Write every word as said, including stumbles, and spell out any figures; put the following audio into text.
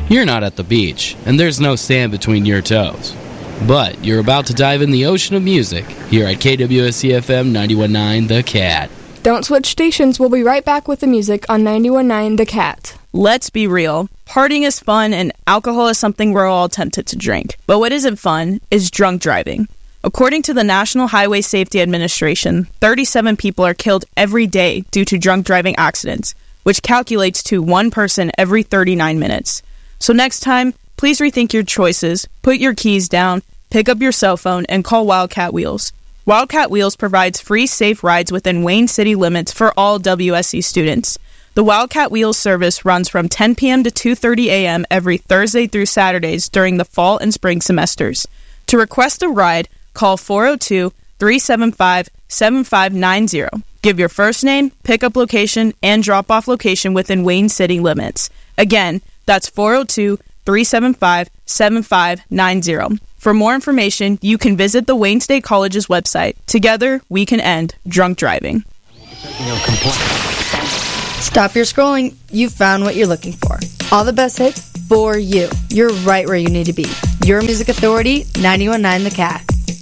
You're not at the beach, and there's no sand between your toes. But you're about to dive in the ocean of music here at K W S C F M ninety-one point nine The Cat. Don't switch stations. We'll be right back with the music on ninety-one point nine The Cat. Let's be real. Partying is fun, and alcohol is something we're all tempted to drink. But what isn't fun is drunk driving. According to the National Highway Safety Administration, thirty-seven people are killed every day due to drunk driving accidents, which calculates to one person every thirty-nine minutes. So next time, please rethink your choices, put your keys down, pick up your cell phone, and call Wildcat Wheels. Wildcat Wheels provides free, safe rides within Wayne City limits for all W S C students. The Wildcat Wheels service runs from ten p.m. to two thirty a.m. every Thursday through Saturdays during the fall and spring semesters. To request a ride, call four oh two, three seven five, seven five nine zero. Give your first name, pickup location, and drop-off location within Wayne City limits. Again, that's four oh two, three seven five, seven five nine zero. For more information, you can visit the Wayne State College's website. Together, we can end drunk driving. Stop your scrolling. You've found what you're looking for. All the best hits for you. You're right where you need to be. Your Music Authority, ninety-one point nine The Cat.